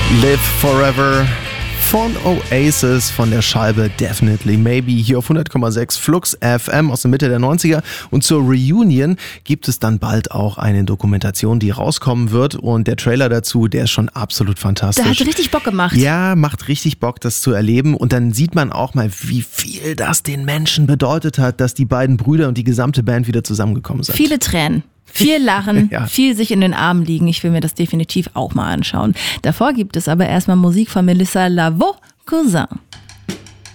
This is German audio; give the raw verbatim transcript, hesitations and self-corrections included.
Live Forever von Oasis von der Scheibe Definitely Maybe hier auf hundert Komma sechs Flux F M aus der Mitte der neunziger. Und zur Reunion gibt es dann bald auch eine Dokumentation, die rauskommen wird. Und der Trailer dazu, der ist schon absolut fantastisch. Der hat richtig Bock gemacht. Ja, macht richtig Bock, das zu erleben. Und dann sieht man auch mal, wie viel das den Menschen bedeutet hat, dass die beiden Brüder und die gesamte Band wieder zusammengekommen sind. Viele Tränen. Viel Lachen, ja. viel sich in den Armen liegen. Ich will mir das definitiv auch mal anschauen. Davor gibt es aber erstmal Musik von Melissa Lavo, Cousin.